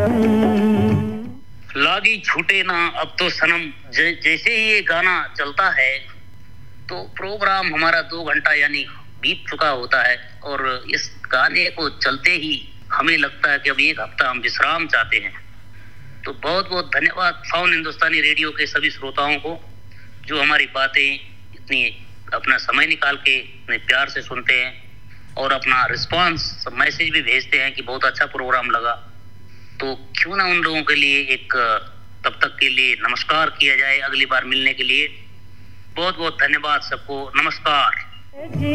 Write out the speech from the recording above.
लागी छूटे ना अब तो सनम, जैसे ही ये गाना चलता है तो प्रोग्राम हमारा 2 घंटा यानी बीत चुका होता है। और इस गाने को चलते ही हमें लगता है कि अब 1 हफ्ता हम विश्राम चाहते हैं। तो बहुत बहुत धन्यवाद साउंड हिंदुस्तानी रेडियो के सभी श्रोताओं को, जो हमारी बातें इतनी अपना समय निकाल के इतने प्यार से सुनते हैं और अपना रिस्पांस मैसेज भी भेजते हैं कि बहुत अच्छा प्रोग्राम लगा। तो क्यों ना उन लोगों के लिए एक तब तक के लिए नमस्कार किया जाए, अगली बार मिलने के लिए। बहुत बहुत धन्यवाद सबको, नमस्कार।